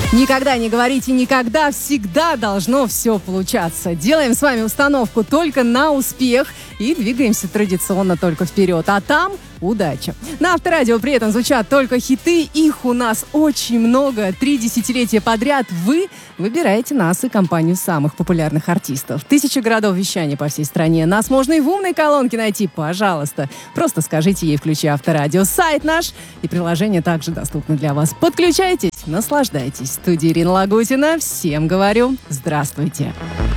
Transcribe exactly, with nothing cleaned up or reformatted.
Никогда не говорите никогда, всегда должно все получаться. Делаем с вами установку только на успех и двигаемся традиционно только вперед. А там удача. На Авторадио при этом звучат только хиты, их у нас очень много. Три десятилетия подряд вы выбираете нас и компанию самых популярных артистов. Тысячи городов вещания по всей стране. Нас можно и в умной колонке найти, пожалуйста. Просто скажите ей «Включи Авторадио». Сайт наш и приложение также доступны для вас. Подключайтесь, наслаждайтесь. В студии Ирина Лагутина. Всем говорю здравствуйте.